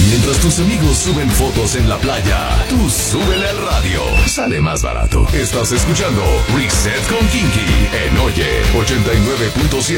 Mientras tus amigos suben fotos en la playa, tú súbele al radio. Sale más barato. Estás escuchando Reset con Kinky en Oye 89.7.